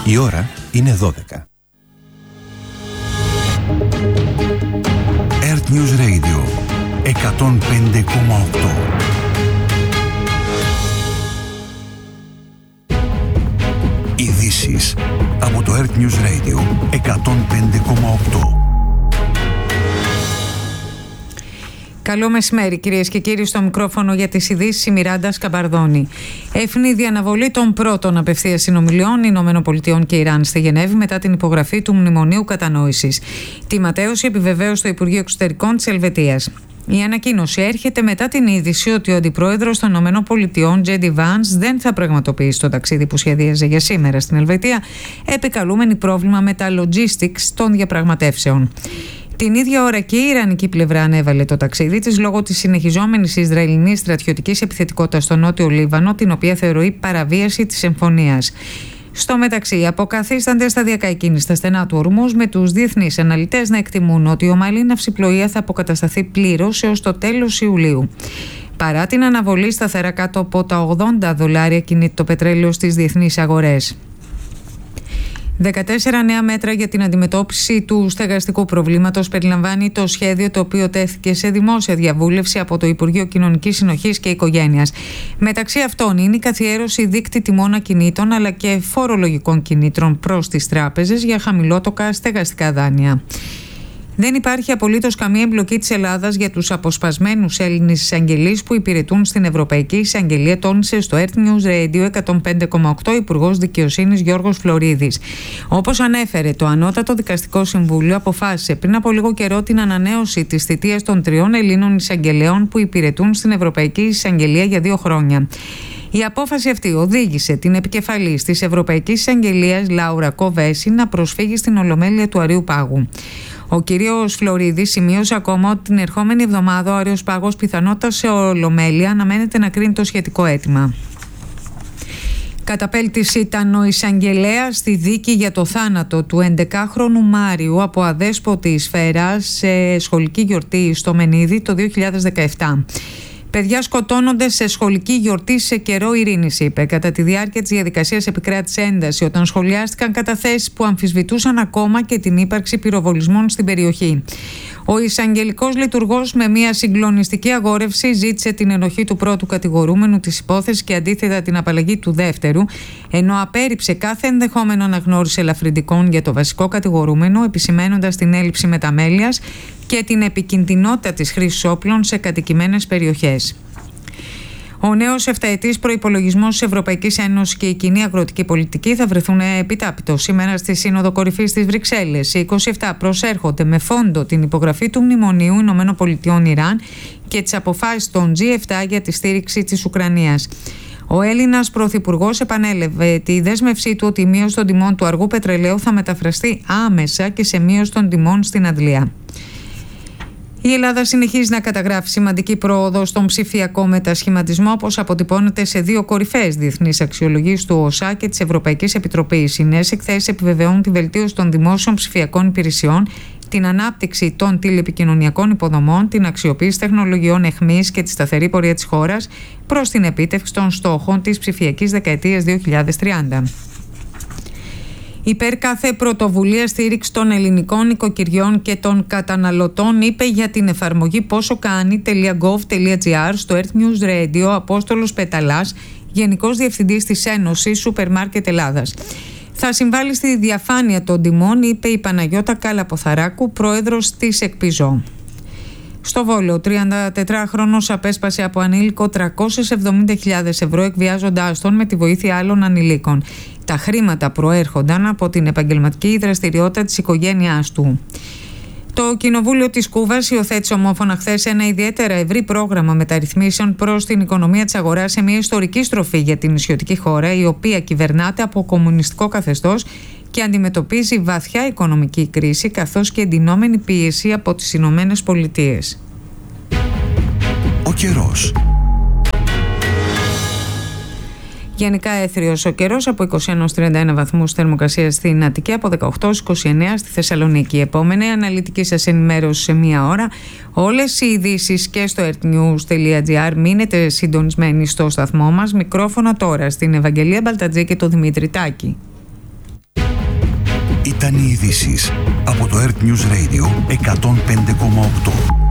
Η ώρα είναι 12. Earth News Radio 105,8. Ειδήσεις από το Earth News Radio 105,8. Καλό μεσημέρι, κυρίες και κύριοι. Στο μικρόφωνο για τις ειδήσεις η Μιράντα Σκαμπαρδόνη. Ευνίδη αναβολή των πρώτων απευθείας συνομιλιών ΗΠΑ και Ιράν στη Γενέβη μετά την υπογραφή του Μνημονίου Κατανόησης. Τη ματέωση επιβεβαίωσε το Υπουργείο Εξωτερικών της Ελβετίας. Η ανακοίνωση έρχεται μετά την είδηση ότι ο αντιπρόεδρος των ΗΠΑ, Τζέντι Βάνς, δεν θα πραγματοποιήσει το ταξίδι που σχεδίαζε για σήμερα στην Ελβετία, επικαλούμενη πρόβλημα με τα logistics των διαπραγματεύσεων. Την ίδια ώρα και η Ιρανική πλευρά ανέβαλε το ταξίδι της λόγω της συνεχιζόμενης Ισραηλινής στρατιωτικής επιθετικότητας στο Νότιο Λίβανο, την οποία θεωρεί παραβίαση της συμφωνίας. Στο μεταξύ, αποκαθίστανται σταδιακά η κίνηση στα στενά του Ορμούζ, με τους διεθνείς αναλυτές να εκτιμούν ότι η ομαλή ναυσιπλοεία θα αποκατασταθεί πλήρως έως το τέλος Ιουλίου. Παρά την αναβολή, σταθερά κάτω από τα $80 κινείται το πετρέλαιο στις διεθνείς αγορές. 14 νέα μέτρα για την αντιμετώπιση του στεγαστικού προβλήματος περιλαμβάνει το σχέδιο, το οποίο τέθηκε σε δημόσια διαβούλευση από το Υπουργείο Κοινωνικής Συνοχής και Οικογένειας. Μεταξύ αυτών είναι η καθιέρωση δείκτη τιμών ακινήτων αλλά και φορολογικών κινήτρων προς τις τράπεζες για χαμηλότοκα στεγαστικά δάνεια. Δεν υπάρχει απολύτως καμία εμπλοκή της Ελλάδας για τους αποσπασμένους Έλληνες εισαγγελείς που υπηρετούν στην Ευρωπαϊκή Εισαγγελία, τόνισε στο Earth News Radio 105,8 Υπουργός Δικαιοσύνης Γιώργος Φλωρίδης. Όπως ανέφερε, το Ανώτατο Δικαστικό Συμβούλιο αποφάσισε πριν από λίγο καιρό την ανανέωση της θητείας των 3 Ελλήνων εισαγγελέων που υπηρετούν στην Ευρωπαϊκή Εισαγγελία για 2 χρόνια. Η απόφαση αυτή οδήγησε την επικεφαλής της Ευρωπαϊκής Εισαγγελίας, Λάουρα Κοβέση, να προσφύγει στην Ολομέλεια του Αρείου Πάγου. Ο κύριος Φλωρίδης σημείωσε ακόμα ότι την ερχόμενη εβδομάδα ο Αρείος Πάγος πιθανότατα σε Ολομέλεια αναμένεται να κρίνει το σχετικό αίτημα. Καταπέλτης ήταν ο εισαγγελέας στη δίκη για το θάνατο του 11χρονου Μάριου από αδέσποτη σφαίρα σε σχολική γιορτή στο Μενίδη το 2017. Παιδιά σκοτώνονται σε σχολική γιορτή σε καιρό ειρήνης, είπε. Κατά τη διάρκεια της διαδικασίας επικράτησε ένταση όταν σχολιάστηκαν καταθέσεις που αμφισβητούσαν ακόμα και την ύπαρξη πυροβολισμών στην περιοχή. Ο εισαγγελικός λειτουργός με μια συγκλονιστική αγόρευση ζήτησε την ενοχή του πρώτου κατηγορούμενου της υπόθεσης και αντίθετα την απαλλαγή του δεύτερου, ενώ απέρριψε κάθε ενδεχόμενο αναγνώριση ελαφρυντικών για το βασικό κατηγορούμενο, επισημένοντας την έλλειψη μεταμέλειας και την επικινδυνότητα της χρήσης όπλων σε κατοικημένες περιοχές. Ο νέος 7ετής προϋπολογισμός της Ευρωπαϊκής Ένωσης και η κοινή αγροτική πολιτική θα βρεθούν επιτάπητο σήμερα στη Σύνοδο Κορυφής της Βρυξέλλες. Οι 27 προσέρχονται με φόντο την υπογραφή του Μνημονίου ΗΠΑ-Ιράν και τις αποφάσεις των G7 για τη στήριξη της Ουκρανίας. Ο Έλληνας Πρωθυπουργός επανέλαβε τη δέσμευσή του ότι η μείωση των τιμών του αργού πετρελαίου θα μεταφραστεί άμεσα και σε μείωση των τιμών στην Αντλία. Η Ελλάδα συνεχίζει να καταγράφει σημαντική πρόοδο στον ψηφιακό μετασχηματισμό, όπως αποτυπώνεται σε 2 κορυφαίες διεθνείς αξιολογήσεις του ΟΣΑ και της Ευρωπαϊκής Επιτροπής. Οι νέες εκθέσεις επιβεβαιώνουν τη βελτίωση των δημόσιων ψηφιακών υπηρεσιών, την ανάπτυξη των τηλεπικοινωνιακών υποδομών, την αξιοποίηση τεχνολογιών εχμής και τη σταθερή πορεία της χώρας προς την επίτευξη των στόχων της ψηφιακής δεκαετίας 2030. Υπέρ κάθε πρωτοβουλία στήριξη των ελληνικών οικοκυριών και των καταναλωτών, είπε για την εφαρμογή πόσοκάνει.gov.gr στο Earth News Radio Απόστολος Πεταλάς, Γενικός Διευθυντής της Ένωσης Σούπερ Μάρκετ Ελλάδας. Θα συμβάλλει στη διαφάνεια των τιμών, είπε η Παναγιώτα Καλαποθαράκου, πρόεδρος της ΕΚΠΙΖΟ. Στο Βόλο, 34χρονος απέσπασε από ανήλικο 370.000 ευρώ εκβιάζοντάς τον με τη βοήθεια άλλων ανηλίκων. Τα χρήματα προέρχονταν από την επαγγελματική δραστηριότητα της οικογένειάς του. Το Κοινοβούλιο της Κούβας υιοθέτησε ομόφωνα χθες ένα ιδιαίτερα ευρύ πρόγραμμα μεταρρυθμίσεων προς την οικονομία της αγοράς σε μια ιστορική στροφή για την νησιωτική χώρα, η οποία κυβερνάται από κομμουνιστικό καθεστώς και αντιμετωπίζει βαθιά οικονομική κρίση καθώς και εντυνόμενη πίεση από τις Ηνωμένες Πολιτείες. Ο καιρός. Γενικά έθριος ο καιρός, από 21-31 βαθμούς θερμοκρασίας στην Αττική, από 18-29 στη Θεσσαλονίκη. Επόμενη αναλυτική σας ενημέρωση σε μία ώρα. Όλες οι ειδήσεις και στο earthnews.gr. Μείνετε συντονισμένοι στο σταθμό μας. Μικρόφωνα τώρα στην Ευαγγελία Μπαλτατζή και το Δημήτρη Τάκη. Ήταν οι ειδήσεις από το Earth News Radio 105,8.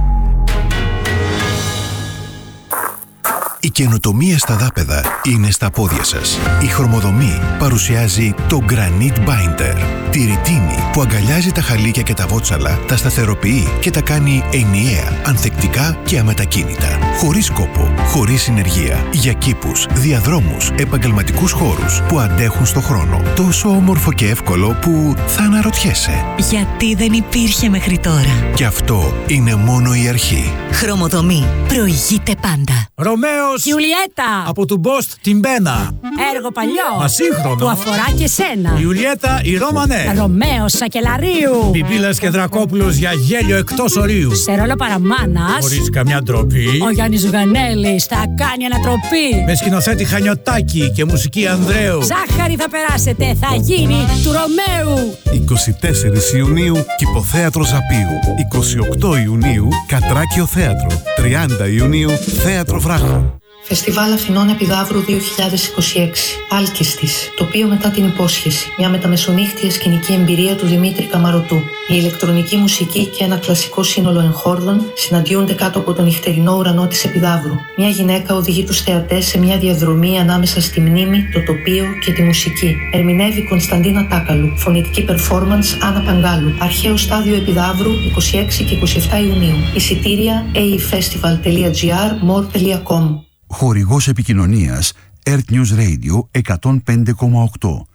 Η καινοτομία στα δάπεδα είναι στα πόδια σας. Η Χρωμοδομή παρουσιάζει το Granite Binder. Τη ρητίνη που αγκαλιάζει τα χαλίκια και τα βότσαλα, τα σταθεροποιεί και τα κάνει ενιαία, ανθεκτικά και αμετακίνητα. Χωρίς κόπο, χωρίς συνεργεία. Για κήπους, διαδρόμους, επαγγελματικούς χώρους που αντέχουν στο χρόνο. Τόσο όμορφο και εύκολο που θα αναρωτιέσαι. Γιατί δεν υπήρχε μέχρι τώρα. Και αυτό είναι μόνο η αρχή. Χρωμοδομή. Προηγείται πάντα. Ρωμαίος Ιουλιέτα από του Μπόστ την Μπένα. Έργο παλιό Ασύγχρονο που αφορά και σένα. Ιουλιέτα η Ρώμανέ. Ρωμαίος Σακελαρίου. Πιπίλας και Δρακόπουλος για γέλιο εκτός ορίου. Σε ρόλο παραμάνας Χωρίς καμιά ντροπή. ο Γιάννης Ζουγανέλης θα κάνει ανατροπή. Με σκηνοθέτη Χανιωτάκη και μουσική Ανδρέου. Ζάχαρη θα περάσετε, θα γίνει του Ρωμαίου. 24 Ιουνίου Κηποθέατρο Ζαπίου. 28 Ιουνίου Κατράκιο Θέατρο. 30 Ιουνίου Θέατρο Βράχο. Φεστιβάλ Αθηνών Επιδαύρου 2026. Άλκιστης. Τοπίο μετά την υπόσχεση. Μια μεταμεσονύχτια σκηνική εμπειρία του Δημήτρη Καμαρωτού. Η ηλεκτρονική μουσική και ένα κλασικό σύνολο εγχόρδων συναντιούνται κάτω από τον νυχτερινό ουρανό της Επιδαύρου. Μια γυναίκα οδηγεί τους θεατές σε μια διαδρομή ανάμεσα στη μνήμη, το τοπίο και τη μουσική. Ερμηνεύει Κωνσταντίνα Τάκαλου. Φωνητική performance Άννα Παγκάλου. Αρχαίο στάδιο Επιδαύρου 26 και 27 Ιουνίου. Εισιτήρια aefestival.gr, more.com. Χορηγός επικοινωνίας Earth News Radio 105,8.